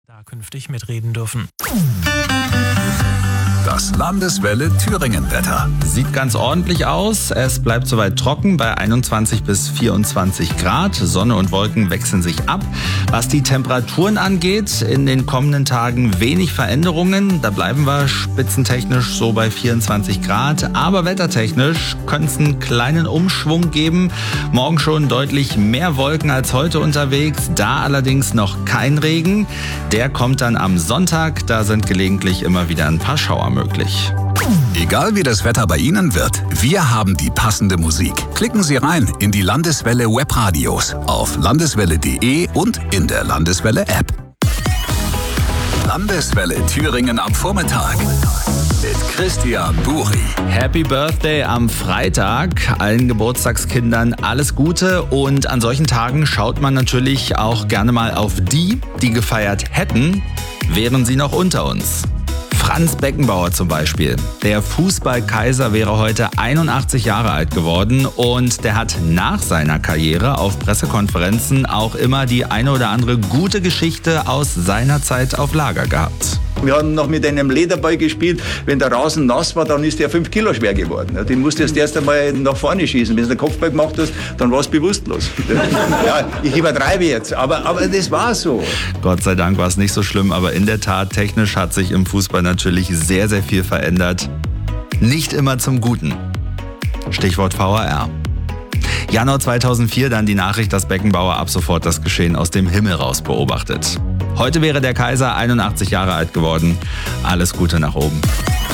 da künftig mitreden dürfen. Das Landeswelle Thüringen-Wetter. Sieht ganz ordentlich aus. Es bleibt soweit trocken bei 21 bis 24 Grad. Sonne und Wolken wechseln sich ab. Was die Temperaturen angeht, in den kommenden Tagen wenig Veränderungen. Da bleiben wir spitzentechnisch so bei 24 Grad. Aber wettertechnisch könnte es einen kleinen Umschwung geben. Morgen schon deutlich mehr Wolken als heute unterwegs. Da allerdings noch kein Regen. Der kommt dann am Sonntag. Da sind gelegentlich immer wieder ein paar Schauer möglich. Egal wie das Wetter bei Ihnen wird, wir haben die passende Musik. Klicken Sie rein in die Landeswelle Webradios auf landeswelle.de und in der Landeswelle App. Landeswelle Thüringen am Vormittag mit Christian Buri. Happy Birthday am Freitag. Allen Geburtstagskindern alles Gute. Und an solchen Tagen schaut man natürlich auch gerne mal auf die gefeiert hätten, wären sie noch unter uns. Franz Beckenbauer zum Beispiel. Der Fußballkaiser wäre heute 81 Jahre alt geworden und der hat nach seiner Karriere auf Pressekonferenzen auch immer die eine oder andere gute Geschichte aus seiner Zeit auf Lager gehabt. Wir haben noch mit einem Lederball gespielt. Wenn der Rasen nass war, dann ist der 5 Kilo schwer geworden. Den musst du erst einmal nach vorne schießen. Wenn du den Kopfball gemacht hast, dann warst du bewusstlos. Ja, ich übertreibe jetzt, aber das war so. Gott sei Dank war es nicht so schlimm, aber in der Tat, technisch hat sich im Fußball natürlich sehr, sehr viel verändert. Nicht immer zum Guten. Stichwort VAR. Januar 2004 dann die Nachricht, dass Beckenbauer ab sofort das Geschehen aus dem Himmel raus beobachtet. Heute wäre der Kaiser 81 Jahre alt geworden. Alles Gute nach oben.